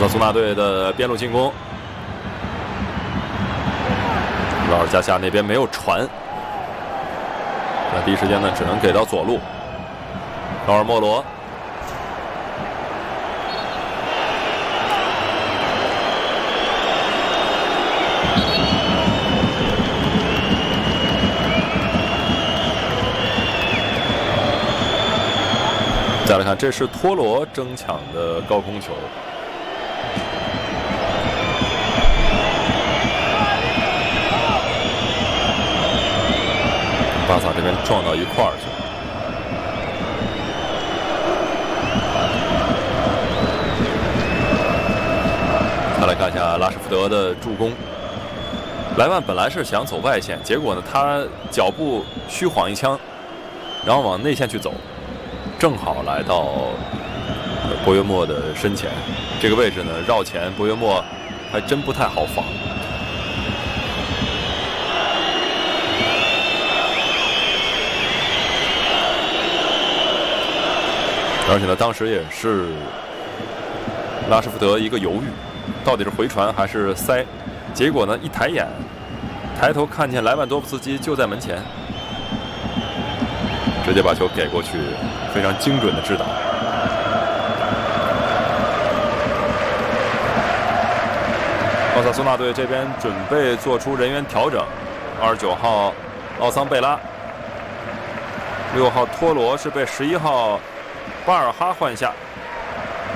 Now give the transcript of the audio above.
苏纳队的边路进攻，拉尔加夏那边没有传，那第一时间呢只能给到左路，高尔莫罗。 再来看，这是托罗争抢的高空球，巴萨这边撞到一块儿去。再来看一下拉什福德的助攻，莱万本来是想走外线，结果呢，他脚步虚晃一枪，然后往内线去走。 正好来到博约莫的身前，这个位置呢绕前，博约莫还真不太好防。而且呢，当时也是拉什福德一个犹豫，到底是回传还是塞？结果呢，一抬眼，抬头看见莱万多夫斯基就在门前。 直接把球给过去，非常精准的制挡。奥萨苏纳队这边准备做出人员调整，29号奥桑贝拉，6号托罗是被11号巴尔哈换下。